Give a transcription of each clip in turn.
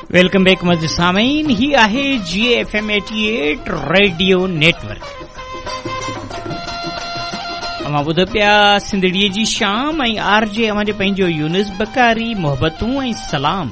Welcome back मज़ सामीन। ही आहे GFM 88 रेडियो नेटवर्क। अवां ॿुधो पिया सिंधड़ीअ जी शाम ऐं आरजे अवां जो पंहिंजो यूनिस बकारी मोहबतूं ऐं सलाम।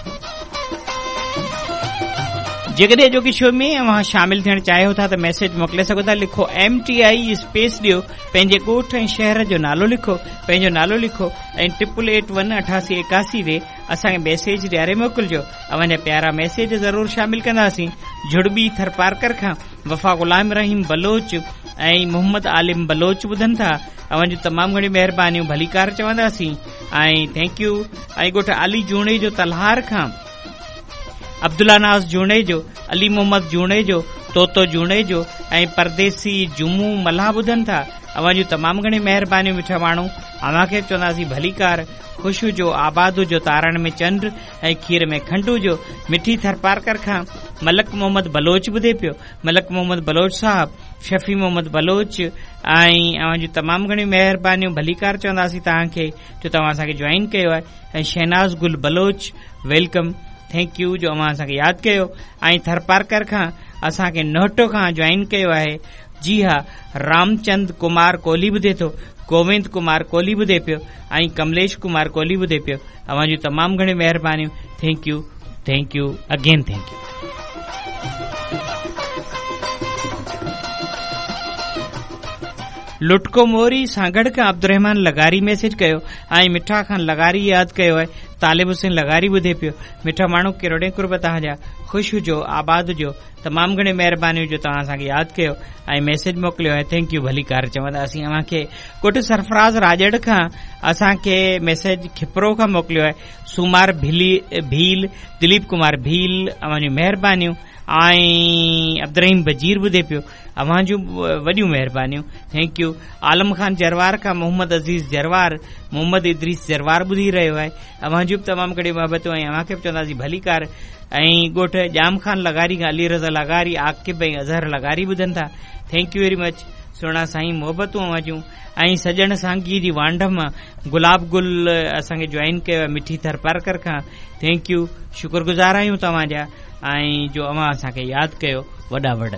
जेकॾहिं अॼोकी शो में अवां शामिल थियण चाहियो था त मैसेज मोकिले सघो था। लिखो MTI स्पेस ॾियो, पंहिंजे ॻोठ ऐं शहर जो नालो लिखो, पंहिंजो नालो लिखो ऐं 88818881 ते असांखे मैसेज ॾियारे मोकिलिजो। अवां जा प्यारा मैसेज ज़रूर शामिल कंदासीं। जुड़बी थरपारकर खां वफ़ा गुलाम रहीम बलोच ऐं मोहम्मद आलिम बलोच ॿुधनि था। अवां जूं तमामु घणी महिरबानियूं भलीकार चवंदासीं ऐं थैंक यू। ऐं ॻोठ अली जूणे जो तलहार खां अब्दुल्ला नाज़ जूणे जो, अली मोहम्मद जूणे जो, तोतो जूणे जो ऐं परदेसी जुमू मल्हा ॿुधनि था। अवां जूं तमामु घणी महिरबानियूं मिठा माण्हू। अवां खे चवंदासीं भलीकार। ख़ुशू जो, आबाद जो, तारण में चंड ऐं खीर में खंडू जो। मिठी थरपारकर खां मलक मोहम्मद बलोच ॿुधे पियो। मलक मोहम्मद बलोच साहब, शफ़ी मोहम्मद बलोच ऐं अवां जूं तमामु घणी महिरबानियूं भलीकार चवंदासीं तव्हांखे जो तव्हां असांखे ज्वाइन कयो आहे। ऐं शहनाज़ गुल बलोच वेलकम, थैंक यू जो अवां असांखे यादि कयो। ऐं थरपारकर खां असांखे नोहटो खां ज्वाइन कयो आहे। जी हा, रामचंद कुमार कोहली ॿुधे थो, गोविंद कुमार कोहली ॿुधे पियो ऐं कमलेश कुमार कोहली ॿुधे पियो। अवां जूं तमामु घणी महिरबानियूं। Thank U again thank U. लुटको मोरी सांगड़ खां अब्दुरहमान लगारी मैसेज कयो ऐं मिठा खान लगारी यादि कयो आहे। तालिब हुसैन लगारी ॿुधे पियो। मिठा माण्हू किरोड़े कुर्ब तव्हांजा। ख़ुश हुजो, आबाद जो, तमामु घणे महिरबानियूं जो तव्हां असांखे यादि कयो ऐं मैसेज मोकिलियो आहे। थैंक यू भलीकार चवंदासीं। अव्हांखे कोट सरफराज़ राजड़ खां असांखे मैसेज खिपरो खां मोकिलियो आहे। सूमार भील, दिलीप कुमार भील, अव्हां जूं महिरबानियूं। ऐं अब्दुरहीम बजीर ॿुधे पियो। अव्हां जूं वॾियूं महिरबानियूं। Thank U. आलम खान जरवार खां मोहम्मद अज़ीज़ जरवार, मोहम्मद इदरीस जरवार ॿुधी रहियो आहे। अव्हां जूं तमामु घणी मोहबतूं ऐं अव्हांखे बि चवंदासीं भलीकार। ऐं ॻोठ जाम खान लगारी खां अली रज़ा लगारी, आकिब ऐं अज़हर लगारी ॿुधनि था। Thank U very much. सुहिणा साईं मोहबतूं अव्हां जूं। ऐं सजण सांगी जी वांड मां गुलाब गुल असांखे ज्वाइन कयो आहे मिठी थरपारकर खां। थैंक यू, शुक्रगुज़ार आहियूं तव्हांजा ऐं जो अव्हां असांखे यादि कयो। वॾा वॾ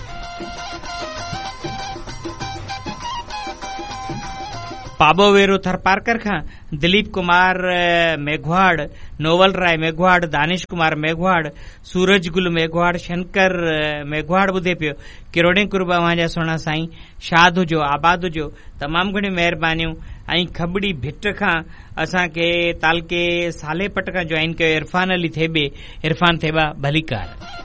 पाबो वेरो थरपारकर खां दिलीप कुमार मेघवाड़, नोवल राय मेघवाड़, दानिश कुमार मेघवाड़, सूरज गुल मेघवाड़, शंकर मेघवाड़ ॿुधे पियो। किरोड़े कुर्ब अव्हां जा सुहिणा साईं। शाद हुजो, आबाद हुजो, तमामु घणी महिरबानियूं। ऐं खबड़ी भिट खां असांखे तालके साले पट खां ज्वाइन कयो इरफान अली थेबे, इरफान थेबा भलीकार।